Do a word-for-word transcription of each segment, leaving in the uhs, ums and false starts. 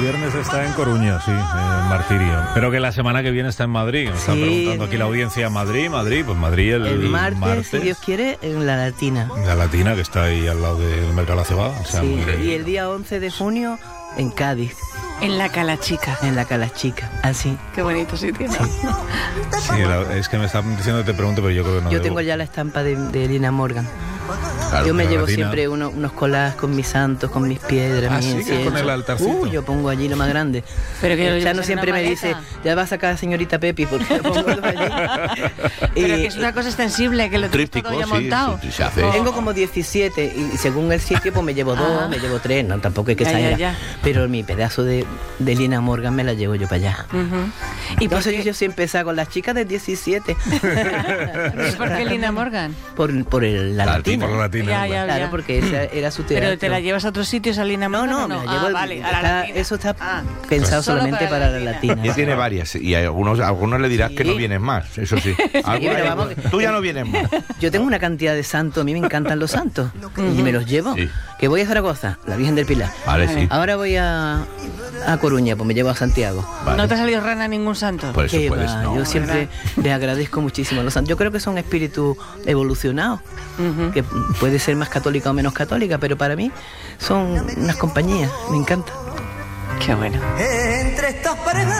viernes está en Coruña, sí, en Martirio. Pero que la semana que viene está en Madrid. Me está Sí. preguntando aquí la audiencia, Madrid, Madrid, pues Madrid el, El martes, martes. si Dios quiere, en la Latina. La Latina, que está ahí al lado del Mercado de la Cebada. O sea, Sí, muy- y el día once de junio en Cádiz, En la Calachica. en la Calachica, así. Qué bonito sitio, ¿no? Sí, la- es que me están diciendo que te pregunte, pero yo creo que no Yo debo. tengo ya la estampa de, de Lina Morgan. Claro, Yo me la llevo Latina. siempre uno- unos collages con mis santos, con mis piedras, Ah, mis sí, que inciensos. con el altarcito. Uh, yo pongo allí lo más grande. Pero que lo el llevas Chano en siempre una me maleta. dice, ya va a sacar a señorita Pepi, porque lo pongo todo allí. Pero Y- que es una cosa extensible, que lo tienes Tríptico, todo ya sí, montado. sí, se hace. Oh. Tengo como diecisiete y según el sitio pues me llevo dos, Ah. me llevo tres, no, tampoco hay que Ya, ya, exagerar. ya. Pero mi pedazo de, de Lina Morgan me la llevo yo para allá. Ujú. ¿Y por Entonces qué, yo siempre salgo con las chicas de diecisiete. ¿y por qué Lina Morgan? por, por el, la La latina. Por la Latina. Ya, claro. ya, Claro, porque esa era su teatro. ¿Pero te la llevas a otros sitios a Lina No, Morgan? no, o me la llevo. Ah, vale, a la está- Latina. eso está Ah. pensado Solo solamente para para, la la latina. latina. Y tiene varias, y a algunos, a algunos le dirás que Sí. no vienes más, eso sí. Algunos- pero vamos que- Tú ya no vienes más. Yo tengo una cantidad de santos, a mí me encantan los santos. Y me los llevo. Sí. Que voy a Zaragoza, la Virgen del Pilar. Vale, sí. Ahora voy a, a Coruña, pues me llevo a Santiago. Vale. ¿No te ha salido rana ningún santo? Por eso Qué puedes, va, no. yo siempre les agradezco muchísimo a los santos. Yo creo que son espíritus evolucionados, Ujú. que puede ser más católica o menos católica, pero para mí son unas compañías, me encanta. Qué bueno. Entre estas paredes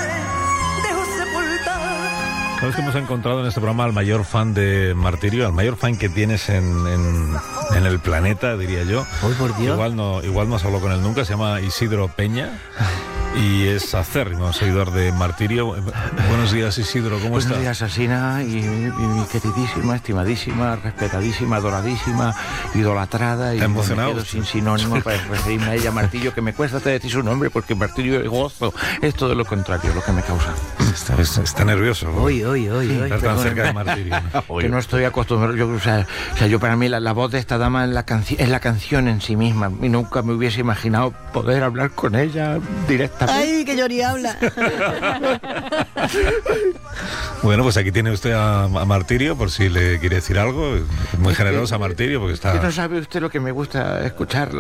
dejo sepultar. Sabes que hemos encontrado en este programa al mayor fan de Martirio, al mayor fan que tienes en, en, en el planeta, diría yo. Ay, por Dios. Igual no, igual no has hablado con él nunca, se llama Isidro Peña y es acérrimo seguidor de Martirio. Buenos días, Isidro, ¿cómo Buenos estás? días, Asina, y, y mi queridísima, estimadísima, respetadísima, adoradísima, idolatrada. Y ¿Está emocionado me quedo usted? sin sinónimo para referirme a ella, Martirio, que me cuesta hasta decir su nombre porque Martirio es gozo. Es todo lo contrario lo que me causa. Está, está- está nervioso. ¿no? Hoy, hoy, hoy, hoy. Estar tan cerca de Martirio. Que no estoy acostumbrado. Yo, o, sea, o sea, yo para mí la, la voz de esta dama es la, canci- es la canción en sí misma. Y nunca me hubiese imaginado poder hablar con ella directamente. Ay, que Yori habla. Bueno, pues aquí tiene usted a, a Martirio, por si le quiere decir algo. Es muy generosa Martirio, porque Que está... no sabe usted lo que me gusta escucharla.